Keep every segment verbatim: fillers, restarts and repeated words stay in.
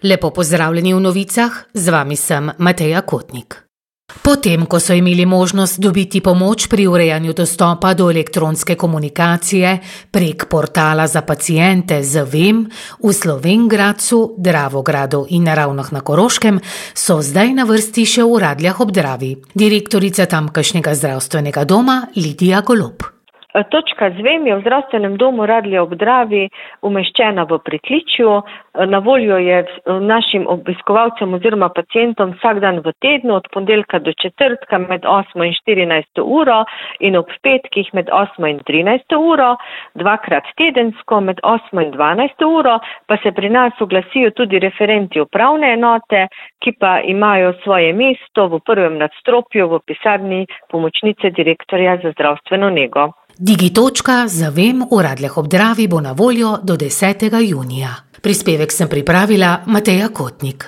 Lepo pozdravljeni v novicah, z vami sem Mateja Kotnik. Potem, ko so imeli možnost dobiti pomoč pri urejanju dostopa do elektronske komunikacije prek portala za paciente z Vem v Slovenj Gradcu, Dravogradu in Ravnah na Koroškem, so zdaj na vrsti še v Radljah ob Dravi. Direktorica tamkajšnjega zdravstvenega doma Lidija Golob. Točka z Vem je v zdravstvenem domu Radlje ob Dravi umeščena v pritličju. Na voljo je našim obiskovalcem oziroma pacientom vsak dan v tednu od ponedeljka do četrtka med osmo in štirinajsto uro in ob petkih med osmo in trinajsto uro, dvakrat tedensko med osmo in dvanajsto uro, pa se pri nas oglasijo tudi referenti upravne enote, ki pa imajo svoje mesto v prvem nadstropju v pisarni pomočnice direktorja za zdravstveno nego. Digitočka za Vem v Radljah ob Dravi bo na voljo do desetega junija. Prispevek sem pripravila Mateja Kotnik.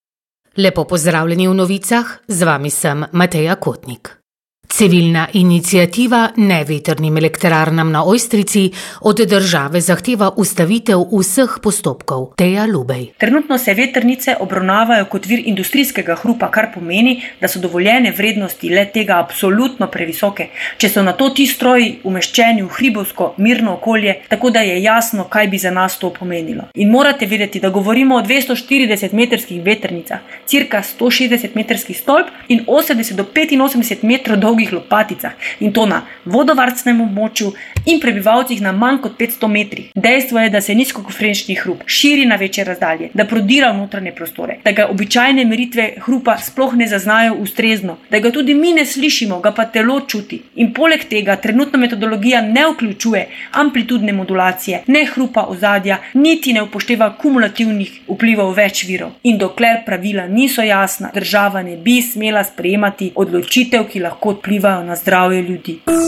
Lepo pozdravljeni v novicah, z vami sem Mateja Kotnik. Civilna iniciativa Nevetrnim elektrarnam na Ojstrici od države zahteva ustavitev vseh postopkov. Teja Lubej. Trenutno se vetrnice obravnavajo kot vir industrijskega hrupa, kar pomeni, da so dovoljene vrednosti le tega absolutno previsoke, če so na to ti stroji umeščeni v hribovsko mirno okolje, tako da je jasno, kaj bi za nas to pomenilo. In morate vedeti, da govorimo o dvesto štirideset metrskih vetrnicah, cirka sto šestdeset metrskih stolp in osemdeset do petinosemdeset metrov dolgih lopaticah, in to na vodovarstvenem območju in prebivalcih na manj kot petsto metrih. Dejstvo je, da se nizkofrekvenčni hrup širi na večje razdalje, da prodira v notranje prostore, da ga običajne meritve hrupa sploh ne zaznajo ustrezno, da ga tudi mi ne slišimo, ga pa telo čuti. In poleg tega trenutna metodologija ne vključuje amplitudne modulacije, ne hrupa ozadja, niti ne upošteva kumulativnih vplivov več virov. In dokler pravila niso jasna, država ne bi smela sprejemati odločitev, ki lahko vplivajo na zdravje ljudi.